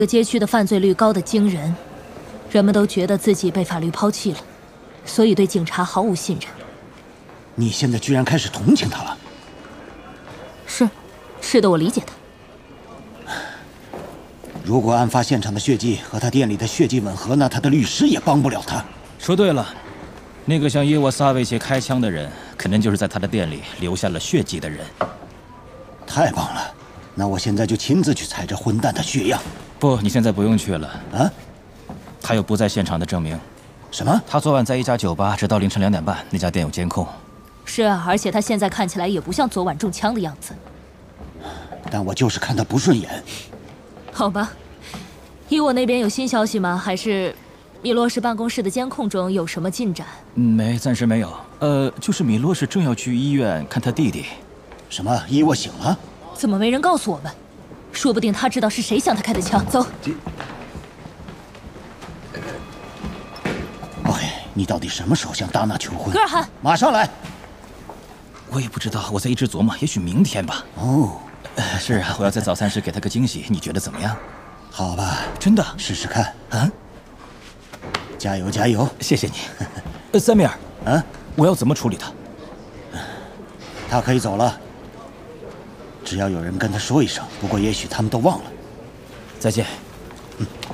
这个街区的犯罪率高得惊人，人们都觉得自己被法律抛弃了，所以对警察毫无信任。 你现在居然开始同情他了？ 是的，我理解他。 如果案发现场的血迹和他店里的血迹吻合，那他的律师也帮不了他。 说对了，那个向伊沃萨维奇开枪的人，肯定就是在他的店里留下了血迹的人。 太棒了，那我现在就亲自去采这混蛋的血样。 不，你现在不用去了。 啊？ 他有不在现场的证明。 什么？ 他昨晚在一家酒吧，直到凌晨2点半，那家店有监控。 是啊，而且他现在看起来也不像昨晚中枪的样子。 但我就是看他不顺眼。 好吧，伊沃那边有新消息吗？还是米洛什办公室的监控中有什么进展？ 没，暂时没有。就是米洛什正要去医院看他弟弟。 什么？伊沃醒了？ 怎么没人告诉我们？说不定他知道是谁向他开的枪。走。 OK，你到底什么时候向达娜求婚？ 格尔汗， 马上来。 我也不知道，我在一直琢磨，也许明天吧。 哦， 是啊，我要在早餐时给他个惊喜，你觉得怎么样？ 好吧， 真的， 试试看啊！ 加油，加油！ 谢谢你。塞米尔， 啊， 我要怎么处理他？ 他可以走了，只要有人跟他说一声。不过也许他们都忘了。 再见。